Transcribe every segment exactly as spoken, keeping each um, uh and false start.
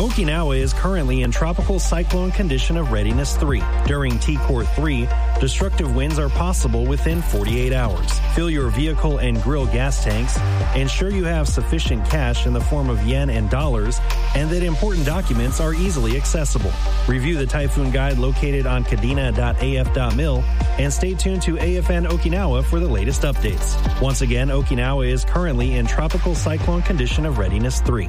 Okinawa is currently in tropical cyclone condition of readiness three. During T-Core three, destructive winds are possible within forty-eight hours. Fill your vehicle and grill gas tanks. Ensure you have sufficient cash in the form of yen and dollars, and that important documents are easily accessible. Review the typhoon guide located on kadena dot a f dot mil and stay tuned to A F N Okinawa for the latest updates. Once again, Okinawa is currently in tropical cyclone condition of readiness three.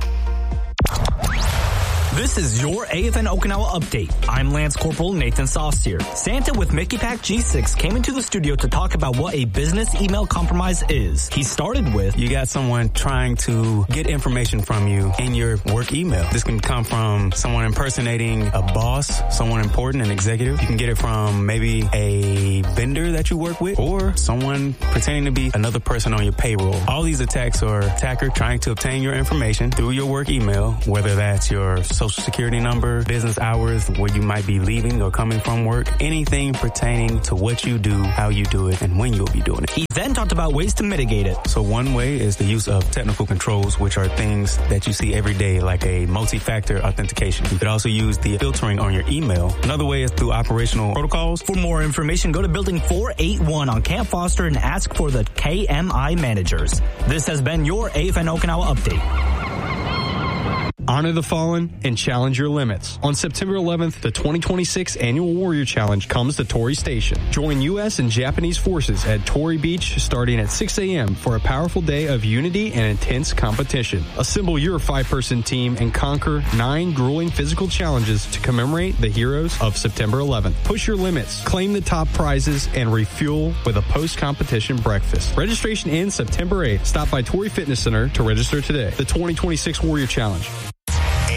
This is your A F N Okinawa update. I'm Lance Corporal Nathan Saucier. Santa with Mickey Pack G six came into the studio to talk about what a business email compromise is. He started with, you got someone trying to get information from you in your work email. This can come from someone impersonating a boss, someone important, an executive. You can get it from maybe a vendor that you work with or someone pretending to be another person on your payroll. All these attacks are attacker trying to obtain your information through your work email, whether that's your social security number, business hours, where you might be leaving or coming from work, anything pertaining to what you do, how you do it, and when you'll be doing it. He then talked about ways to mitigate it. So one way is the use of technical controls, which are things that you see every day, like a multi-factor authentication. You could also use the filtering on your email. Another way is through operational protocols. For more information, go to Building four eighty-one on Camp Foster and ask for the K M I managers. This has been your A F N Okinawa update. Honor the fallen and challenge your limits. On September eleventh, the twenty twenty-six Annual Warrior Challenge comes to Torii Station. Join U S and Japanese forces at Torii Beach starting at six a.m. for a powerful day of unity and intense competition. Assemble your five-person team and conquer nine grueling physical challenges to commemorate the heroes of September eleventh. Push your limits, claim the top prizes, and refuel with a post-competition breakfast. Registration ends September eighth. Stop by Torii Fitness Center to register today. The twenty twenty-six Warrior Challenge.